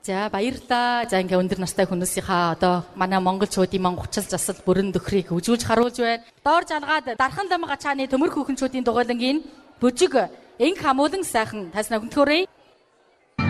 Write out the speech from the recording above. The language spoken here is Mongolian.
За баярлалаа. За ингээ өндөр настай хүмүүсийнхаа одоо манай монголчуудын мангучил засал бүрэн төхрийг үзүүлж харуулж байна. Доор жалгаад дархан дамга чааны төмөр хүүхэнчүүдийн дугуйлангийн бүжиг энх хамуулан сайхан тайснаа хүндэтгэрэй.